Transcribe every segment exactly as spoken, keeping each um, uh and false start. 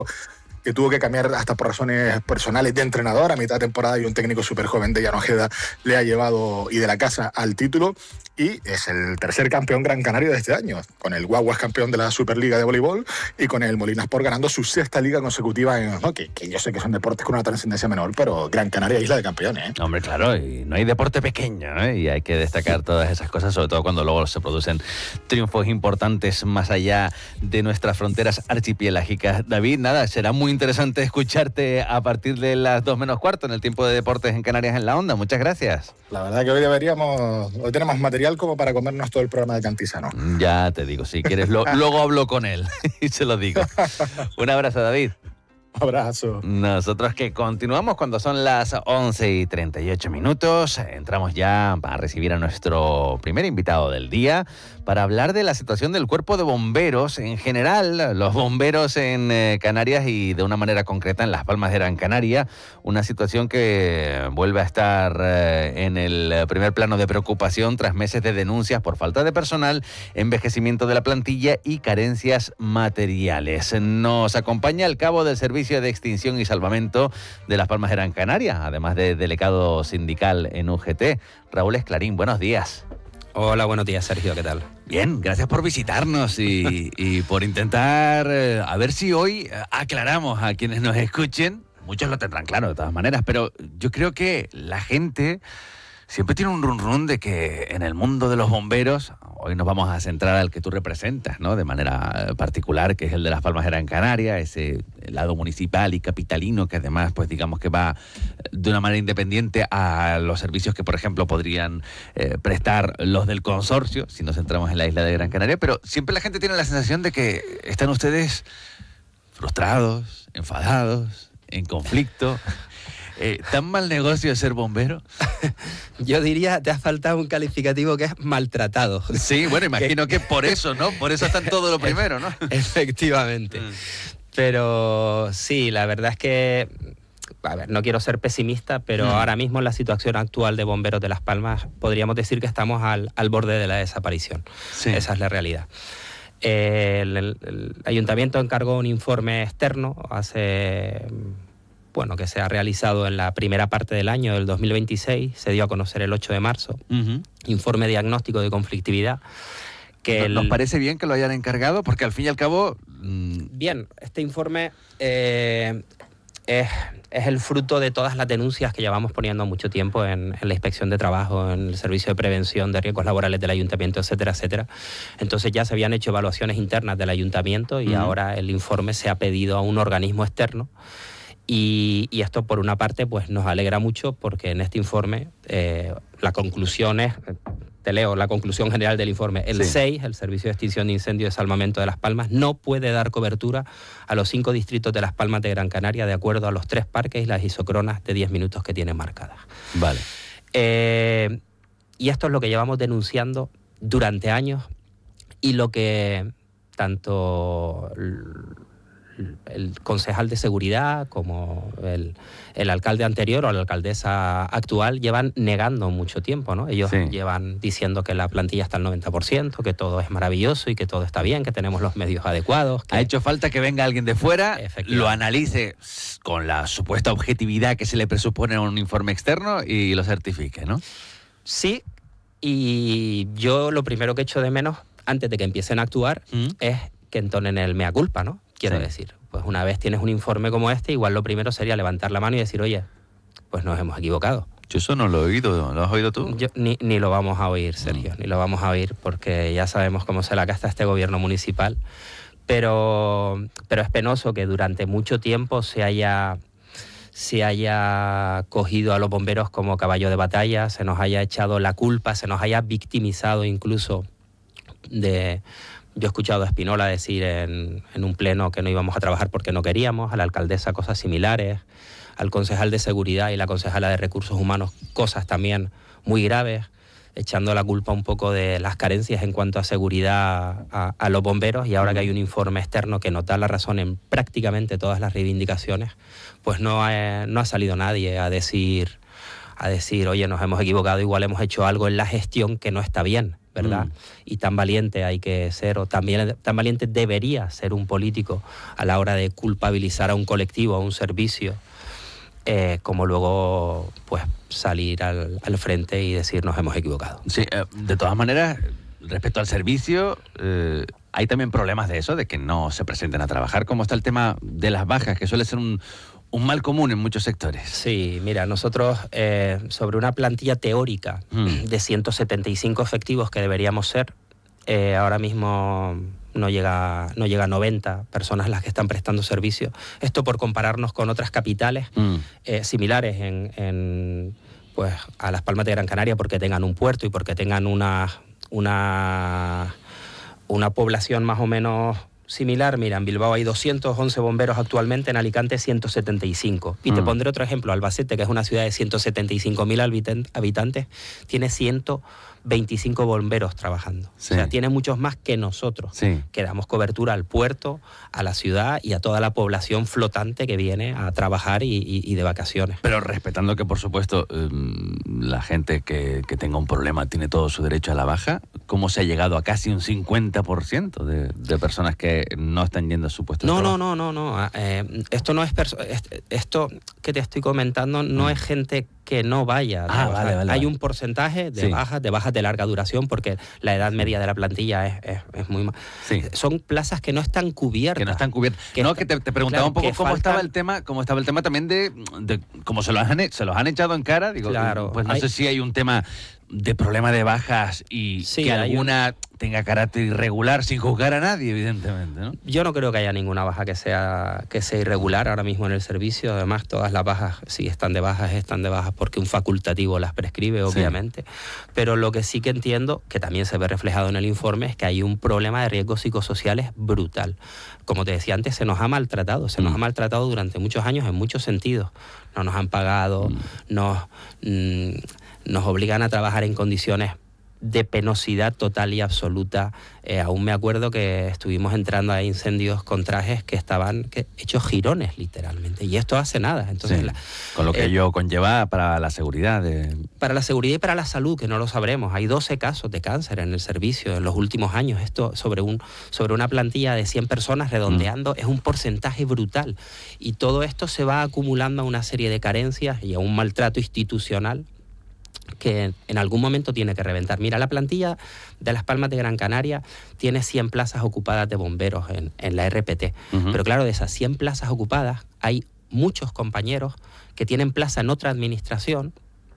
que tuvo que cambiar hasta por razones personales de entrenador a mitad de temporada, y un técnico súper joven de Llanojeda le ha llevado y de la casa al título, y es el tercer campeón gran canario de este año, con el Guaguas campeón de la Superliga de voleibol y con el Molinasport ganando su sexta liga consecutiva, en, ¿no? que, que yo sé que son deportes con una trascendencia menor, pero Gran Canaria isla de campeones, ¿eh? Hombre, claro, y no hay deporte pequeño, ¿eh? Y hay que destacar todas esas cosas, sobre todo cuando luego se producen triunfos importantes más allá de nuestras fronteras archipielagicas. David, nada, será muy interesante escucharte a partir de las dos menos cuarto en el tiempo de deportes en Canarias en la Onda. Muchas gracias. La verdad que hoy deberíamos, hoy tenemos material como para comernos todo el programa de Cantizano. Ya te digo, si quieres, lo, luego hablo con él y se lo digo. Un abrazo, David. Un abrazo. Nosotros que continuamos cuando son las once y treinta y ocho minutos. Entramos ya para recibir a nuestro primer invitado del día para hablar de la situación del cuerpo de bomberos en general, los bomberos en eh, Canarias y de una manera concreta en Las Palmas de Gran Canaria. Una situación que vuelve a estar eh, en el primer plano de preocupación tras meses de denuncias por falta de personal, envejecimiento de la plantilla y carencias materiales. Nos acompaña el cabo del Servicio de Extinción y Salvamento de Las Palmas de Gran Canaria, además de delegado sindical en U G T, Raúl Esclarín. Buenos días. Hola, buenos días, Sergio, ¿qué tal? Bien, gracias por visitarnos y, y por intentar, eh, a ver si hoy aclaramos a quienes nos escuchen. Muchos lo tendrán claro de todas maneras, pero yo creo que la gente siempre tiene un run run de que en el mundo de los bomberos, hoy nos vamos a centrar al que tú representas, ¿no? De manera particular, que es el de Las Palmas de Gran Canaria, ese lado municipal y capitalino que además, pues digamos que va de una manera independiente a los servicios que, por ejemplo, podrían eh, prestar los del consorcio, si nos centramos en la isla de Gran Canaria, pero siempre la gente tiene la sensación de que están ustedes frustrados, enfadados, en conflicto. Eh, ¿Tan mal negocio ser bombero? Yo diría, te ha faltado un calificativo que es maltratado. Sí, bueno, imagino que por eso, ¿no? Por eso están todo lo primero, ¿no? Efectivamente. Mm. Pero sí, la verdad es que, a ver, no quiero ser pesimista, pero mm. ahora mismo en la situación actual de bomberos de Las Palmas podríamos decir que estamos al, al borde de la desaparición. Sí. Esa es la realidad. El, el, el ayuntamiento encargó un informe externo hace... bueno, que se ha realizado en la primera parte del año del dos mil veintiséis, se dio a conocer el ocho de marzo, uh-huh. informe diagnóstico de conflictividad. Que ¿Nos el... parece bien que lo hayan encargado? Porque al fin y al cabo... Mmm... Bien, este informe eh, es, es el fruto de todas las denuncias que llevamos poniendo mucho tiempo en, en la inspección de trabajo, en el servicio de prevención de riesgos laborales del ayuntamiento, etcétera, etcétera. Entonces ya se habían hecho evaluaciones internas del ayuntamiento y uh-huh. ahora el informe se ha pedido a un organismo externo. Y, y esto, por una parte, pues nos alegra mucho porque en este informe eh, la conclusión es, te leo la conclusión general del informe, el sí. S E I, el Servicio de Extinción de Incendios y Salvamento de Las Palmas, no puede dar cobertura a los cinco distritos de Las Palmas de Gran Canaria de acuerdo a los tres parques y las isocronas de diez minutos que tiene marcadas. Vale. Eh, y esto es lo que llevamos denunciando durante años y lo que tanto... el concejal de seguridad como el, el alcalde anterior o la alcaldesa actual llevan negando mucho tiempo, ¿no? Ellos sí. llevan diciendo que la plantilla está al noventa por ciento, que todo es maravilloso y que todo está bien, que tenemos los medios adecuados. Que... Ha hecho falta que venga alguien de fuera, lo analice con la supuesta objetividad que se le presupone a un informe externo y lo certifique, ¿no? Sí, y yo lo primero que echo de menos antes de que empiecen a actuar ¿Mm? es que entonen el mea culpa, ¿no? Quiero sí. decir, pues una vez tienes un informe como este, igual lo primero sería levantar la mano y decir, oye, pues nos hemos equivocado. Yo eso no lo he oído, ¿lo has oído tú? Yo, ni, ni lo vamos a oír, Sergio, no. ni lo vamos a oír porque ya sabemos cómo se la gasta este gobierno municipal, pero, pero es penoso que durante mucho tiempo se haya, se haya cogido a los bomberos como caballo de batalla, se nos haya echado la culpa, se nos haya victimizado incluso de... Yo he escuchado a Espinola decir en, en un pleno que no íbamos a trabajar porque no queríamos, a la alcaldesa cosas similares, al concejal de seguridad y la concejala de recursos humanos cosas también muy graves, echando la culpa un poco de las carencias en cuanto a seguridad a, a los bomberos, y ahora que hay un informe externo que nos da la razón en prácticamente todas las reivindicaciones, pues no ha, no ha salido nadie a decir, a decir, oye, nos hemos equivocado, igual hemos hecho algo en la gestión que no está bien. ¿verdad? Mm. Y tan valiente hay que ser, o también tan valiente debería ser un político a la hora de culpabilizar a un colectivo, a un servicio, eh, como luego pues salir al, al frente y decir nos hemos equivocado. Sí, eh, de todas maneras, respecto al servicio, eh, hay también problemas de eso, de que no se presenten a trabajar. ¿Cómo está el tema de las bajas, que suele ser un, un mal común en muchos sectores? Sí, mira, nosotros eh, sobre una plantilla teórica mm. de ciento setenta y cinco efectivos que deberíamos ser, eh, ahora mismo no llega, no llega a noventa personas las que están prestando servicio. Esto por compararnos con otras capitales mm. eh, similares en, en, pues, a Las Palmas de Gran Canaria, porque tengan un puerto y porque tengan una, una, una población más o menos similar. Mira, en Bilbao hay doscientos once bomberos actualmente, en Alicante ciento setenta y cinco. Y mm. te pondré otro ejemplo, Albacete, que es una ciudad de ciento setenta y cinco mil habitantes, tiene ciento veinticinco bomberos trabajando. Sí. O sea, tiene muchos más que nosotros, sí. que damos cobertura al puerto, a la ciudad y a toda la población flotante que viene a trabajar y, y, y de vacaciones. Pero respetando que, por supuesto, eh, la gente que, que tenga un problema tiene todo su derecho a la baja, ¿cómo se ha llegado a casi un cincuenta por ciento de, de personas que no están yendo a su puesto de no, trabajo? No, no, no, no. Eh, esto no es... Esto que te estoy comentando no mm. es gente que no vaya. Ah, vale, vale, Hay vale. un porcentaje de sí. bajas, de bajas de larga duración, porque la edad media de la plantilla es, es, es muy... Sí. Son plazas que no están cubiertas. Que no están cubiertas. Que no, está, que te, te preguntaba claro, un poco cómo faltan... estaba el tema, cómo estaba el tema también de, de cómo se los han se los han echado en cara. Digo, claro, pues no hay... sé si hay un tema de problema de bajas y sí, que alguna un... tenga carácter irregular sin juzgar a nadie, evidentemente, ¿no? Yo no creo que haya ninguna baja que sea que sea irregular ahora mismo en el servicio. Además, todas las bajas, si están de bajas, están de bajas porque un facultativo las prescribe, obviamente. Sí. Pero lo que sí que entiendo, que también se ve reflejado en el informe, es que hay un problema de riesgos psicosociales brutal. Como te decía antes, se nos ha maltratado, se mm. nos ha maltratado durante muchos años en muchos sentidos. No nos han pagado, mm. nos... Mmm, nos obligan a trabajar en condiciones de penosidad total y absoluta. Eh, aún me acuerdo que estuvimos entrando a incendios con trajes que estaban que, hechos jirones, literalmente. Y esto hace nada. Entonces, sí, la, con lo que eh, ello conlleva para la seguridad. De... Para la seguridad y para la salud, que no lo sabremos. Hay doce casos de cáncer en el servicio en los últimos años. Esto sobre, un, sobre una plantilla de cien personas, redondeando, mm. es un porcentaje brutal. Y todo esto se va acumulando a una serie de carencias y a un maltrato institucional que en algún momento tiene que reventar. Mira, la plantilla de Las Palmas de Gran Canaria tiene cien plazas ocupadas de bomberos en, en la R P T. Uh-huh. Pero claro, de esas cien plazas ocupadas hay muchos compañeros que tienen plaza en otra administración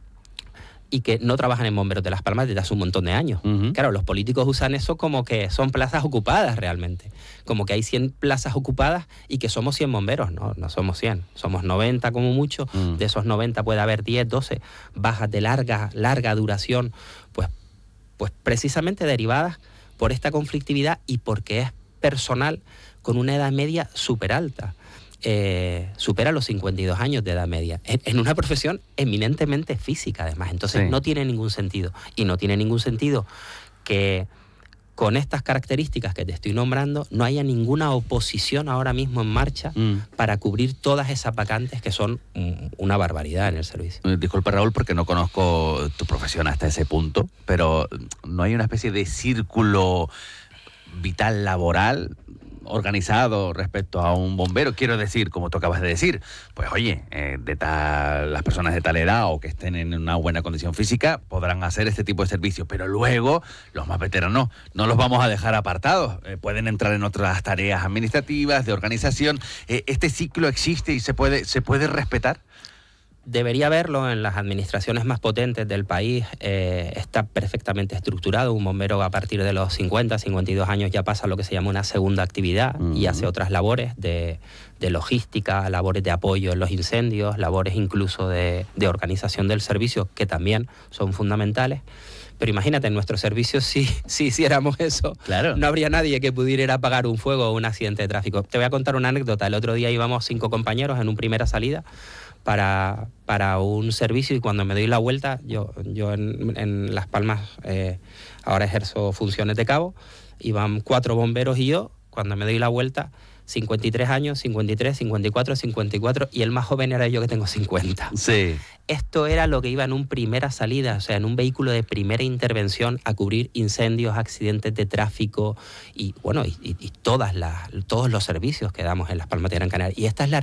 y que no trabajan en bomberos de Las Palmas desde hace un montón de años. Uh-huh. Claro, los políticos usan eso como que son plazas ocupadas realmente. Como que hay cien plazas ocupadas y que somos cien bomberos. No, no somos cien. Somos noventa como mucho. Uh-huh. De esos noventa puede haber diez, doce bajas de larga, larga duración. Pues, pues precisamente derivadas por esta conflictividad y porque es personal con una edad media súper alta. Eh, supera los cincuenta y dos años de edad media, en, en una profesión eminentemente física además, entonces sí. no tiene ningún sentido, y no tiene ningún sentido que con estas características que te estoy nombrando no haya ninguna oposición ahora mismo en marcha mm. para cubrir todas esas vacantes que son una barbaridad en el servicio. Disculpa, Raúl, porque no conozco tu profesión hasta ese punto, pero ¿no hay una especie de círculo vital laboral organizado respecto a un bombero? Quiero decir, como tú acabas de decir, pues oye, eh, de tal, las personas de tal edad o que estén en una buena condición física podrán hacer este tipo de servicio, pero luego los más veteranos no los vamos a dejar apartados, eh, pueden entrar en otras tareas administrativas, de organización. Eh, ¿Este ciclo existe y se puede, se puede respetar? Debería haberlo en las administraciones más potentes del país. Eh, está perfectamente estructurado. Un bombero a partir de los cincuenta, cincuenta y dos años ya pasa a lo que se llama una segunda actividad uh-huh. y hace otras labores de, de logística, labores de apoyo en los incendios, labores incluso de, de organización del servicio, que también son fundamentales. Pero imagínate, en nuestro servicio, si, si hiciéramos eso, claro. no habría nadie que pudiera ir a apagar un fuego o un accidente de tráfico. Te voy a contar una anécdota. El otro día íbamos cinco compañeros en una primera salida para, para un servicio, y cuando me doy la vuelta, yo, yo en, en Las Palmas eh, ahora ejerzo funciones de cabo, iban cuatro bomberos y yo, cuando me doy la vuelta, cincuenta y tres años, cincuenta y tres, cincuenta y cuatro, cincuenta y cuatro, y el más joven era yo, que tengo cincuenta. Sí. Esto era lo que iba en un primera salida, o sea, en un vehículo de primera intervención a cubrir incendios, accidentes de tráfico y, bueno, y, y, y todas las, todos los servicios que damos en Las Palmas de Gran Canaria. Y esta es la